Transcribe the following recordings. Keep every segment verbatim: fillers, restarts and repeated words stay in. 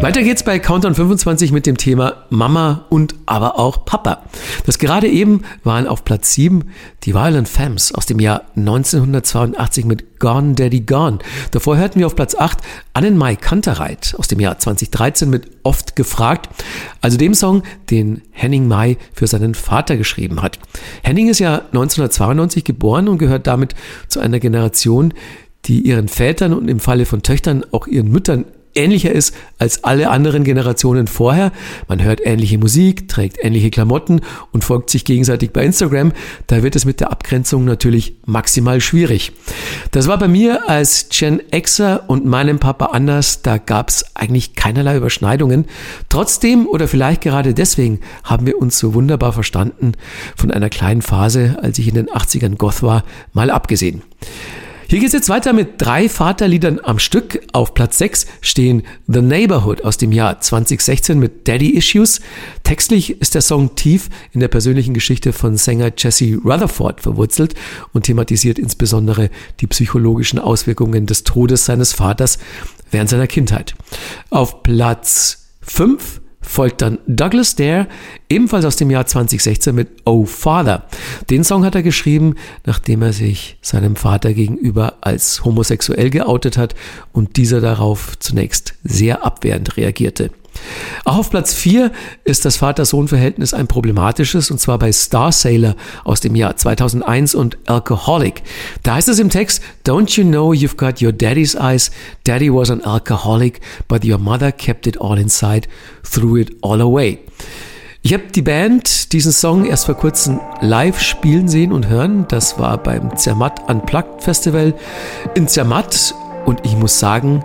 Weiter geht's bei Countdown fünfundzwanzig mit dem Thema Mama und aber auch Papa. Das gerade eben waren auf Platz sieben die Violent Femmes aus dem Jahr neunzehnhundertzweiundachtzig mit Gone Daddy Gone. Davor hörten wir auf Platz acht Annenmai Kantereit aus dem Jahr zweitausenddreizehn mit Oft gefragt, also dem Song, den Henning Mai für seinen Vater geschrieben hat. Henning ist ja neunzehnhundertzweiundneunzig geboren und gehört damit zu einer Generation, die ihren Vätern und im Falle von Töchtern auch ihren Müttern ähnlicher ist als alle anderen Generationen vorher. Man hört ähnliche Musik, trägt ähnliche Klamotten und folgt sich gegenseitig bei Instagram. Da wird es mit der Abgrenzung natürlich maximal schwierig. Das war bei mir als Gen Xer und meinem Papa anders. Da gab es eigentlich keinerlei Überschneidungen. Trotzdem oder vielleicht gerade deswegen haben wir uns so wunderbar verstanden. Von einer kleinen Phase, als ich in den achtzigern Goth war, mal abgesehen. Hier geht es jetzt weiter mit drei Vaterliedern am Stück. Auf Platz sechs stehen The Neighborhood aus dem Jahr zweitausendsechzehn mit Daddy Issues. Textlich ist der Song tief in der persönlichen Geschichte von Sänger Jesse Rutherford verwurzelt und thematisiert insbesondere die psychologischen Auswirkungen des Todes seines Vaters während seiner Kindheit. Auf Platz fünf folgt dann Douglas Dare, ebenfalls aus dem Jahr zweitausendsechzehn mit Oh Father. Den Song hat er geschrieben, nachdem er sich seinem Vater gegenüber als homosexuell geoutet hat und dieser darauf zunächst sehr abwehrend reagierte. Auch auf Platz vier ist das Vater-Sohn-Verhältnis ein problematisches, und zwar bei Star Sailor aus dem Jahr zweitausendeins und Alcoholic. Da heißt es im Text, Don't you know you've got your daddy's eyes? Daddy was an alcoholic, but your mother kept it all inside, threw it all away. Ich habe die Band diesen Song erst vor kurzem live spielen sehen und hören. Das war beim Zermatt Unplugged Festival in Zermatt und ich muss sagen,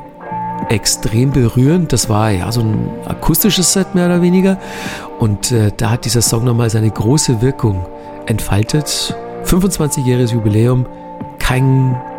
extrem berührend. Das war ja so ein akustisches Set mehr oder weniger und äh, da hat dieser Song nochmal seine große Wirkung entfaltet. fünfundzwanzigjähriges Jubiläum, kein